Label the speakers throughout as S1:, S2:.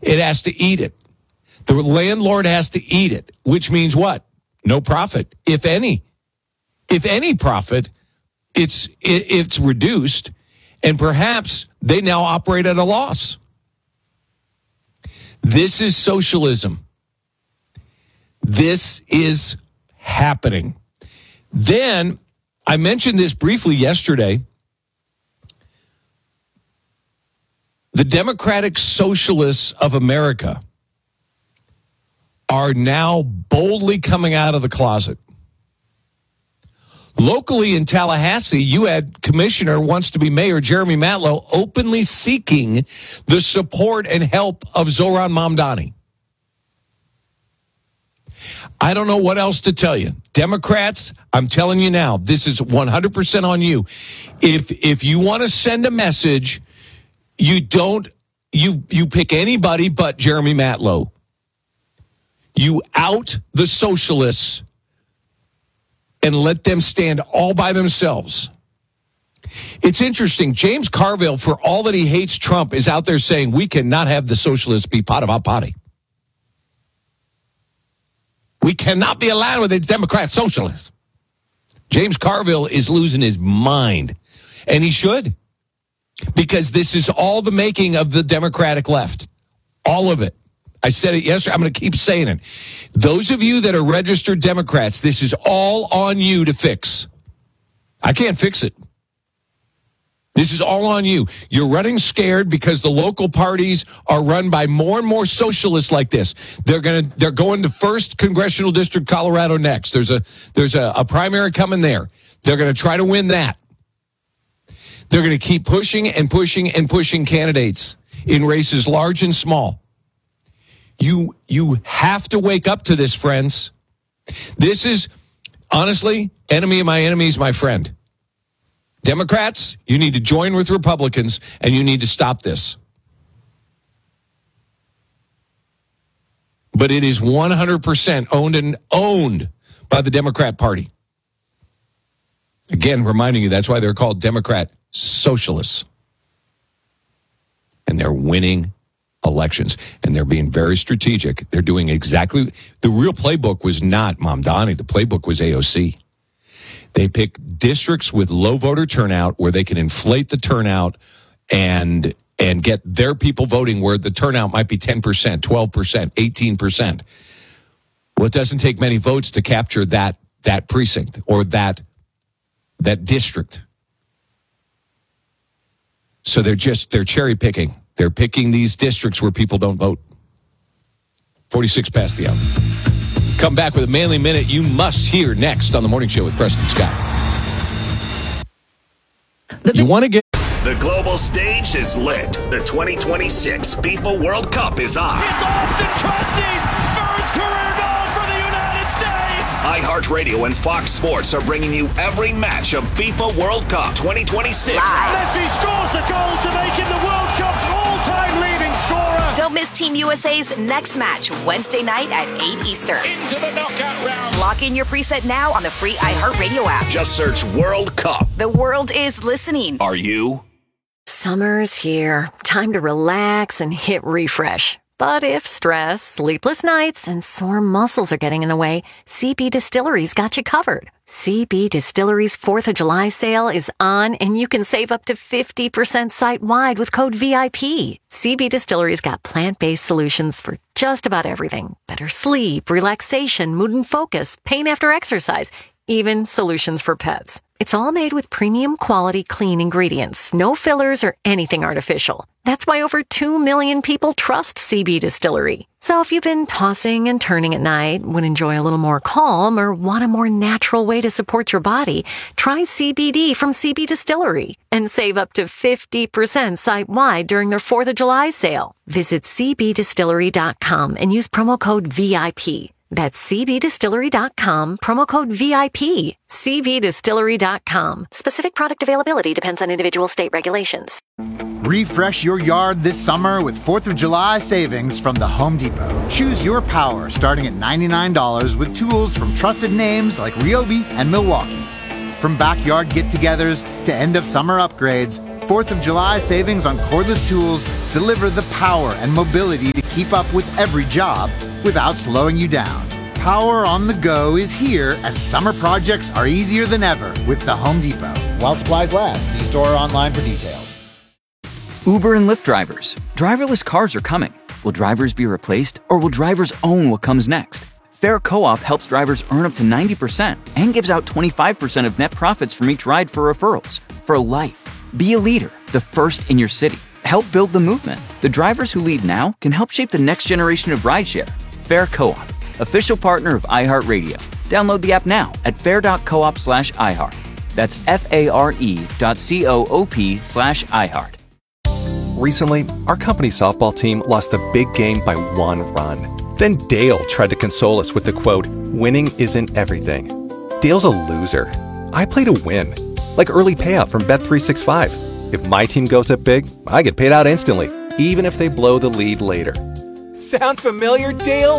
S1: It has to eat it. The landlord has to eat it, which means what? No profit, if any. If any profit, it's reduced, and perhaps they now operate at a loss. This is socialism. This is happening. Then, I mentioned this briefly yesterday. The Democratic Socialists of America are now boldly coming out of the closet. Locally in Tallahassee, you had Commissioner wants to be Mayor Jeremy Matlow openly seeking the support and help of Zohran Mamdani. I don't know what else to tell you. Democrats, I'm telling you now, this is 100% on you. If you want to send a message, you pick anybody but Jeremy Matlow. You out the socialists and let them stand all by themselves. It's interesting. James Carville, for all that he hates Trump, is out there saying we cannot have the socialists be part of our party. We cannot be aligned with the Democrat socialists. James Carville is losing his mind, and he should, because this is all the making of the Democratic left. All of it. I said it yesterday. I'm going to keep saying it. Those of you that are registered Democrats, this is all on you to fix. I can't fix it. This is all on you. You're running scared because the local parties are run by more and more socialists like this. They're going to First Congressional District, Colorado next. There's a primary coming there. They're going to try to win that. They're going to keep pushing and pushing and pushing candidates in races large and small. You have to wake up to this, friends. This is, honestly, enemy of my enemy is my friend. Democrats, you need to join with Republicans, and you need to stop this. But it is 100% owned by the Democrat Party. Again, reminding you, that's why they're called Democrat Socialists. And they're winning elections, and they're being very strategic. They're doing exactly, the real playbook was not Mamdani. The playbook was AOC. They pick districts with low voter turnout where they can inflate the turnout and get their people voting where the turnout might be 10%, 12%, 18%. Well, it doesn't take many votes to capture that precinct or that district. So they're cherry picking. They're picking these districts where people don't vote. 46 past the hour. Come back with a Manly Minute you must hear next on The Morning Show with Preston Scott.
S2: You want to get...
S3: The global stage is lit. The 2026 FIFA World Cup is on.
S4: It's Austin Trusty's first career goal for the United States.
S3: iHeartRadio and Fox Sports are bringing you every match of FIFA World Cup 2026.
S4: Messi scores the goal to make him the World Cup's all-time leading scorer.
S5: Don't miss Team USA's next match Wednesday night at 8 Eastern.
S4: Into the knockout round.
S5: Lock in your preset now on the free iHeartRadio app.
S3: Just search World Cup.
S5: The world is listening.
S3: Are you?
S6: Summer's here. Time to relax and hit refresh. But if stress, sleepless nights, and sore muscles are getting in the way, CB Distillery's got you covered. CB Distillery's 4th of July sale is on, and you can save up to 50% site-wide with code VIP. CB Distillery's got plant-based solutions for just about everything. Better sleep, relaxation, mood and focus, pain after exercise, even solutions for pets. It's all made with premium quality clean ingredients, no fillers or anything artificial. That's why over 2 million people trust CB Distillery. So if you've been tossing and turning at night, would enjoy a little more calm, or want a more natural way to support your body, try CBD from CB Distillery and save up to 50% site-wide during their 4th of July sale. Visit cbdistillery.com and use promo code VIP. That's cbdistillery.com, promo code VIP. cbdistillery.com. Specific product availability depends on individual state regulations.
S7: Refresh your yard this summer with 4th of July savings from the Home Depot. Choose your power starting at $99 with tools from trusted names like Ryobi and Milwaukee. From backyard get-togethers to end-of-summer upgrades, 4th of July savings on cordless tools deliver the power and mobility to keep up with every job without slowing you down. Power on the go is here, and summer projects are easier than ever with the Home Depot. While supplies last, see store or online for details.
S2: Uber and Lyft drivers. Driverless cars are coming. Will drivers be replaced, or will drivers own what comes next? Fair Co-op helps drivers earn up to 90% and gives out 25% of net profits from each ride for referrals. For life. Be a leader, the first in your city. Help build the movement. The drivers who lead now can help shape the next generation of rideshare. Fair Co-op, official partner of iHeartRadio. Download the app now at fair.coop/iHeart. That's FARE.coop/iHeart.
S8: Recently, our company softball team lost the big game by 1 run. Then Dale tried to console us with the quote, "Winning isn't everything." Dale's a loser. I play to win. Like early payout from Bet365. If my team goes up big, I get paid out instantly, even if they blow the lead later. Sound familiar, Dale?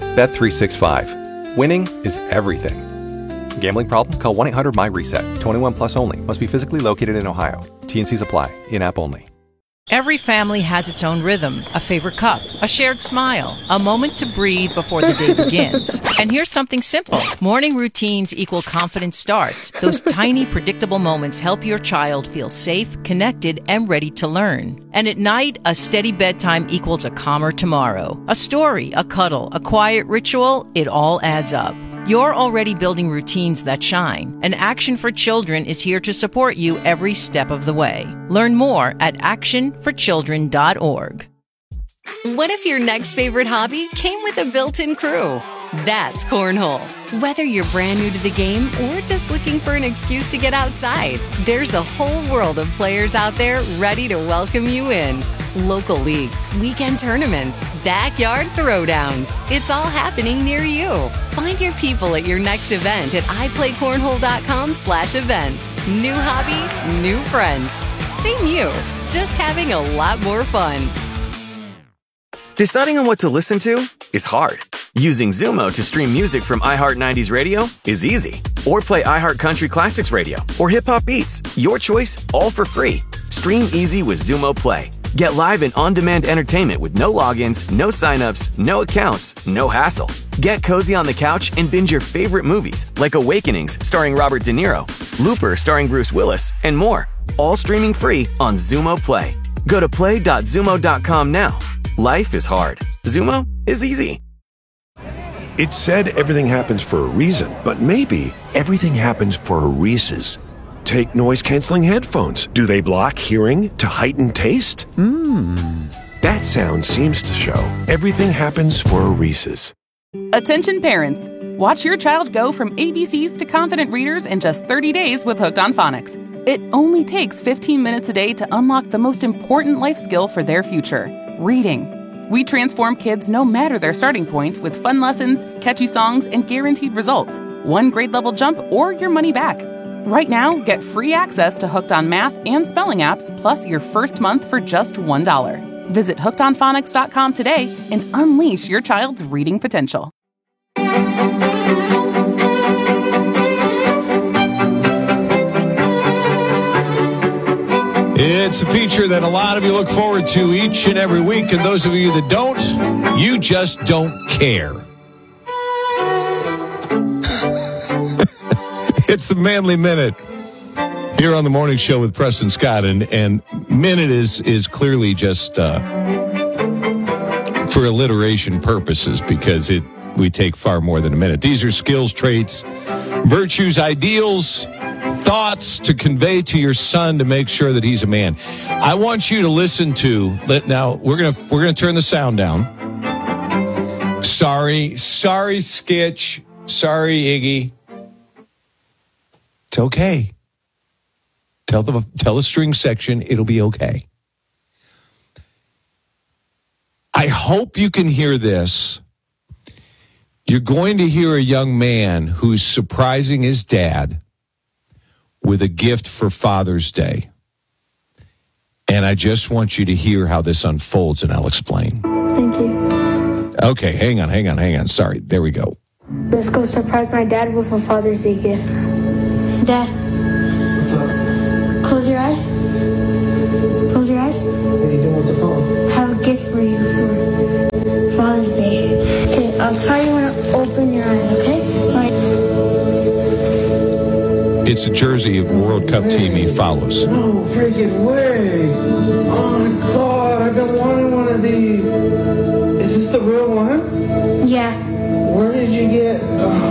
S8: Bet365. Winning is everything. Gambling problem? Call 1-800-MY-RESET. 21 plus only. Must be physically located in Ohio. T&Cs apply. In-app only.
S9: Every family has its own rhythm, a favorite cup, a shared smile, a moment to breathe before the day begins. And here's something simple. Morning routines equal confident starts. Those tiny, predictable moments help your child feel safe, connected, and ready to learn. And at night, a steady bedtime equals a calmer tomorrow. A story, a cuddle, a quiet ritual, it all adds up. You're already building routines that shine, and Action for Children is here to support you every step of the way. Learn more at actionforchildren.org.
S10: What if your next favorite hobby came with a built-in crew? That's Cornhole. Whether you're brand new to the game or just looking for an excuse to get outside, there's a whole world of players out there ready to welcome you in. Local leagues, weekend tournaments, backyard throwdowns. It's all happening near you. Find your people at your next event at iPlayCornhole.com/events. New hobby, new friends. Same you, just having a lot more fun.
S11: Deciding on what to listen to is hard. Using Zumo to stream music from iHeart 90s Radio is easy. Or play iHeart Country Classics Radio or Hip Hop Beats. Your choice, all for free. Stream easy with Zumo Play. Get live and on-demand entertainment with no logins, no signups, no accounts, no hassle. Get cozy on the couch and binge your favorite movies like Awakenings starring Robert De Niro, Looper starring Bruce Willis, and more. All streaming free on Zumo Play. Go to play.zumo.com now. Life is hard. Zumo is easy.
S12: It's said everything happens for a reason, but maybe everything happens for a Reese's. Take noise-canceling headphones. Do they block hearing to heighten taste? That sound seems to show everything happens for a Reese's.
S13: Attention parents. Watch your child go from ABCs to confident readers in just 30 days with Hooked on Phonics. It only takes 15 minutes a day to unlock the most important life skill for their future, reading. We transform kids no matter their starting point with fun lessons, catchy songs, and guaranteed results. One grade level jump or your money back. Right now, get free access to Hooked on Math and Spelling apps, plus your first month for just $1. Visit hookedonphonics.com today and unleash your child's reading potential.
S1: It's a feature that a lot of you look forward to each and every week, and those of you that don't, you just don't care. It's the Manly Minute here on the morning show with Preston Scott, and minute is clearly just for alliteration purposes, because we take far more than a minute. These are skills, traits, virtues, ideals, thoughts to convey to your son to make sure that he's a man. I want you to listen to. Now we're gonna turn the sound down. Sorry, Skitch. Sorry, Iggy. It's okay. Tell the string section it'll be okay. I hope you can hear this. You're going to hear a young man who's surprising his dad with a gift for Father's Day. And I just want you to hear how this unfolds, and I'll explain.
S14: Thank you.
S1: Okay, hang on. Sorry, there we go.
S14: Let's go surprise my dad with a Father's Day gift. Dad. What's up? Close your eyes. Close your eyes.
S15: What are you doing with the phone?
S14: I have a gift for you for Father's Day. Okay, I'll tell you when to open your eyes, okay? Right.
S1: It's a jersey of the World Cup team he follows.
S15: No freaking way. Oh my God, I've been wanting one of these. Is this the real one?
S14: Yeah.
S15: Where did you get...